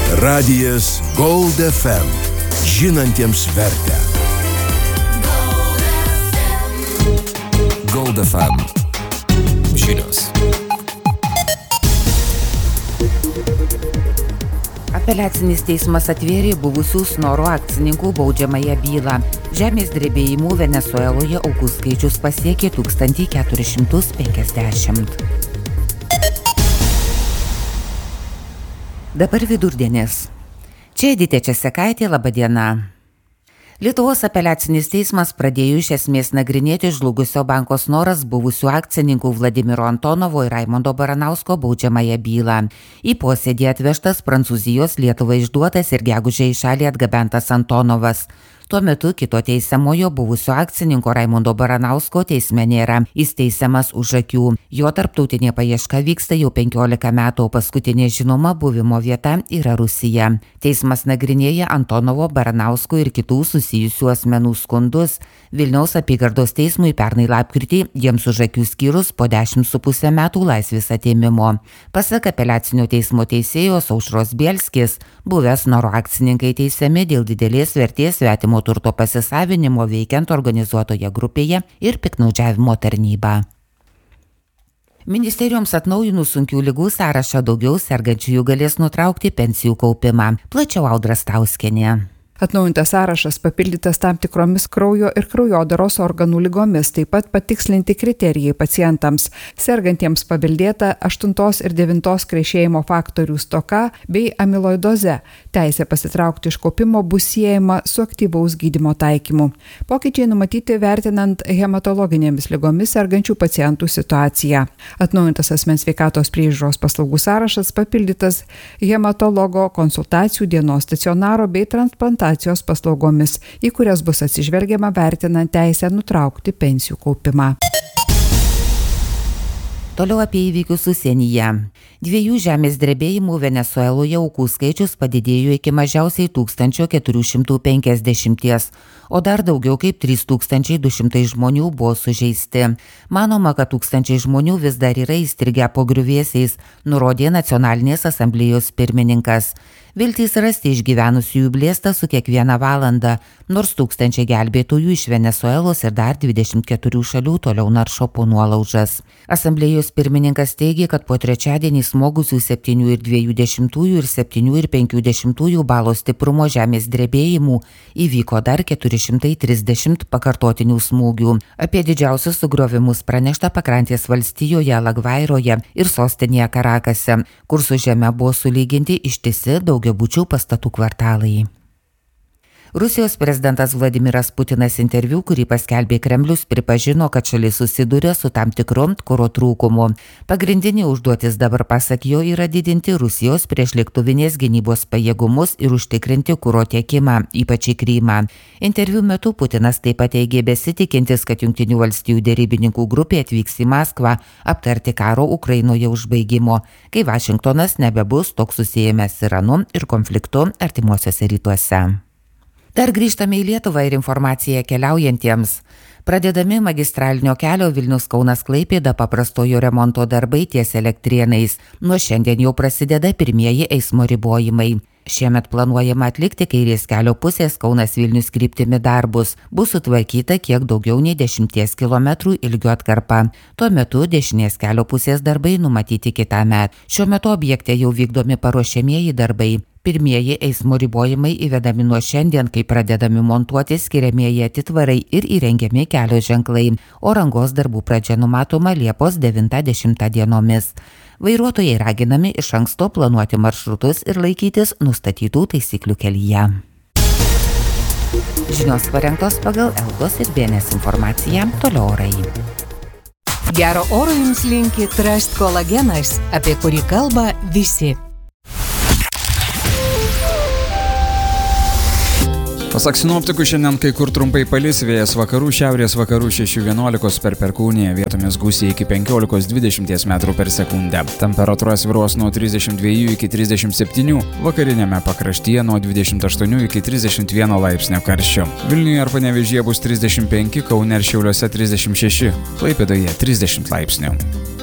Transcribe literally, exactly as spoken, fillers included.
Radijas Gold F M. Žinantiems vertę. Gold F M. Žinios. Apeliacinis teismas atvėrė buvusių Snoro akcininkų baudžiamąją bylą. Žemės drebėjimų Venesueloje aukų skaičius pasiekė tūkstantį keturis šimtus penkiasdešimt. Dabar vidurdienis. Čia Editė Česekaitė, laba diena. Lietuvos apeliacinis teismas pradėjo iš esmės nagrinėti žlugusio banko Snoras buvusių akcininkų Vladimiro Antonovo ir Raimundo Baranausko baudžiamąją bylą. Į posėdį atvežtas Prancūzijos Lietuvai išduotas ir gegužę į šalį atgabentas Antonovas. Tuo metu kito teisiamojo buvusio akcininko Raimundo Baranausko teisme nėra. Jis teisiamas už akių. Jo tarptautinė paieška vyksta jau penkiolika metų, o paskutinė žinoma buvimo vieta yra Rusija. Teismas nagrinėja Antonovo, Baranausko ir kitų susijusių asmenų skundus. Vilniaus apygardos teismui pernai lapkritį jiems už akių skyrus po dešimt su pusę metų laisvės atėmimo. Pasak apeliacinio teismo teisėjos Aušros Bielskis, buvęs Snoro akcininkai teisiami dėl didelės vertės svetimo turto pasisavinimo veikiant organizuotoje grupėje ir piktnaudžiavimo tarnybą. Ministerijoms atnaujinus sunkių ligų sąrašą daugiau sergančiųjų galės nutraukti pensijų kaupimą. Plačiau Audra Stauskienė. Atnaujintas sąrašas papildytas tam tikromis kraujo ir kraujodaros organų lygomis, taip pat patikslinti kriterijai pacientams, sergantiems paveldėta aštuntos ir devintos krešėjimo faktorių stoka bei amiloidoze. Teisė pasitraukti iš kaupimo bus siejama su aktyvaus gydymo taikymu. Pokyčiai numatyti vertinant hematologinėmis lygomis sergančių pacientų situaciją. Atnaujintas asmens sveikatos priežiūros paslaugų sąrašas papildytas hematologo konsultacijų, dienos stacionaro bei transplantacijos paslaugomis, į kurias bus atsižvelgiama vertinant teisę nutraukti pensijų kaupimą. Toliau apie įvykius užsienyje. Dviejų žemės drebėjimų Venesueloje aukų skaičius padidėjo iki mažiausiai tūkstančio keturių šimtų penkiasdešimties, o dar daugiau kaip trys tūkstančiai du šimtai žmonių buvo sužeisti. Manoma, kad tūkstančiai žmonių vis dar yra įstrigę po griuvėsiais, nurodė Nacionalinės asamblėjos pirmininkas. Viltys rasti išgyvenusiųjų blėsta su kiekvieną valandą, nors tūkstančiai gelbėtojų iš Venesuelos ir dar dvidešimt keturių šalių toliau naršo po nuolaužas. Asamblėjos pirmininkas teigė, kad po trečiadienį smogusių septynių ir dviejų dešimtųjų ir septynių ir penkių dešimtųjų balo stiprumo žemės drebėjimų įvyko dar keturi šimtai trisdešimt pakartotinių smūgių. Apie didžiausius sugriovimus pranešta Pakrantės valstijoje, Lagvairoje ir sostinėje Karakase, kur su žeme buvo sulyginti ištisi daugiabučių pastatų kvartalai. Rusijos prezidentas Vladimiras Putinas interviu, kurį paskelbė Kremlius, pripažino, kad šalis susiduria su tam tikru kuro trūkumu. Pagrindinė užduotis dabar, pasak jo, yra didinti Rusijos priešlėktuvinės gynybos pajėgumus ir užtikrinti kuro tiekimą, ypač į Krymą. Interviu metu Putinas taip pat teigė besitikintis, kad Jungtinių valstijų derybininkų grupė atvyks į Maskvą aptarti karo Ukrainoje užbaigimo, kai Vašingtonas nebebus toks susijęs Iranu ir konfliktu artimuosiuose rytuose. Dar grįžtame į Lietuvą ir informaciją keliaujantiems. Pradedami magistralinio kelio Vilnius-Kaunas-Klaipėda paprastojo remonto darbai ties Elektrėnais. Nuo šiandien jau prasideda pirmieji eismo ribojimai. Šiemet planuojama atlikti kairės kelio pusės Kaunas-Vilnius kryptimi darbus. Bus sutvarkyta kiek daugiau nei dešimties kilometrų ilgio atkarpa. Tuo metu dešinės kelio pusės darbai numatyti kitąmet. Šiuo metu objekte jau vykdomi paruošiamieji darbai. Pirmieji eismo ribojimai įvedami nuo šiandien, kai pradedami montuoti skiriamieji atitvarai ir įrengiami kelio ženklai, o rangos darbų pradžia numatoma Liepos devintą dešimtą dienomis. Vairuotojai raginami iš anksto planuoti maršrutus ir laikytis nustatytų taisyklių kelyje. Žinios parengtos pagal Eltos ir B N S informaciją, toliau orai. Gero oro jums linki Trust kolagenas, apie kurį kalba visi. Pasak sinoptikų, šiandien kai kur trumpai palis, vėjas vakarų, šiaurės vakarų šešių vienuolikos per perkūniją, vietomis gūsiai iki penkiolikos dvidešimt metrų per sekundę. Temperatūra svyruos nuo trisdešimt dviejų iki trisdešimt septynių, vakariniame pakraštyje nuo dvidešimt aštuonių iki trisdešimt vieno laipsnio karščio. Vilniuje ar Panevėžyje bus trisdešimt penki, Kaune ir Šiauliuose trisdešimt šeši, Klaipėdoje trisdešimt laipsnių.